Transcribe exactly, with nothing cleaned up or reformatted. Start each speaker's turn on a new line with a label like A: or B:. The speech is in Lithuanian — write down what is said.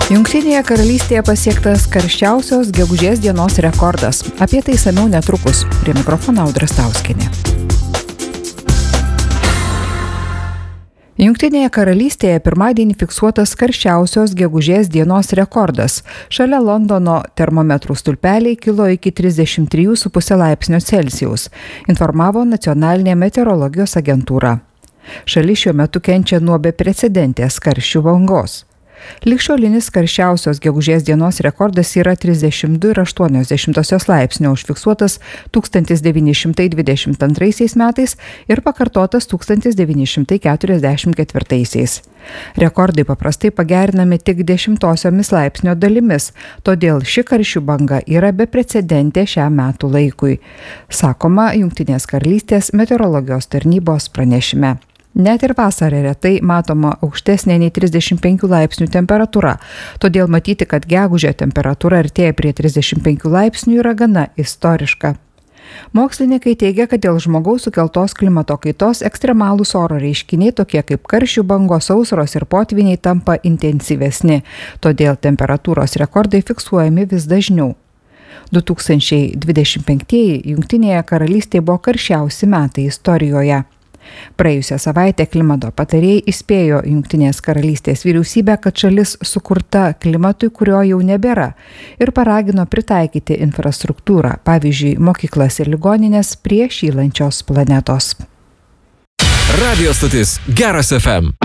A: Jungtinėje karalystėje pasiektas karščiausios gegužės dienos rekordas. Apie tai išsamiau netrukus. Prie mikrofono Audra Stauskienė. Jungtinėje karalystėje pirmadienį fiksuotas karščiausios gegužės dienos rekordas. Šalia Londono termometrų stulpeliai kilo iki trisdešimt trijų su puse laipsnio Celsijaus, informavo nacionalinė meteorologijos agentūra. Šalis šiuo metu kenčia nuo beprecedentės karščių bangos. Ligšiolinis karščiausios gegužės dienos rekordas yra trisdešimt du ir aštuonios dešimtosios laipsnio, užfiksuotas tūkstantis devyni šimtai dvidešimt antraisiais metais ir pakartotas tūkstantis devyni šimtai keturiasdešimt ketvirtaisiais. Rekordai paprastai pagerinami tik dešimtosiomis laipsnio dalimis, todėl ši karščių banga yra beprecedentė šiam metų laikui, sakoma Jungtinės karalystės meteorologijos tarnybos pranešime. Net ir vasarą retai matoma aukštesnė nei trisdešimt penkių laipsnių temperatūra, todėl matyti, kad gegužę temperatūra artėja prie trisdešimt penkių laipsnių yra gana istoriška. Mokslininkai teigia, kad dėl žmogaus sukeltos klimato kaitos ekstremalūs oro reiškiniai, tokie kaip karščių bangos, sausros ir potvyniai, tampa intensyvesni, todėl temperatūros rekordai fiksuojami vis dažniau. du tūkstančiai dvidešimt penktieji Jungtinėje karalystėje buvo karščiausi metai istorijoje. Praėjusią savaitę klimato patarėjai įspėjo Jungtinės karalystės vyriausybę, kad šalis sukurta klimatui, kurio jau nebėra, ir paragino pritaikyti infrastruktūrą, pavyzdžiui, mokyklas ir ligoninės prie šylančios planetos.
B: Radio stotis Geras F M.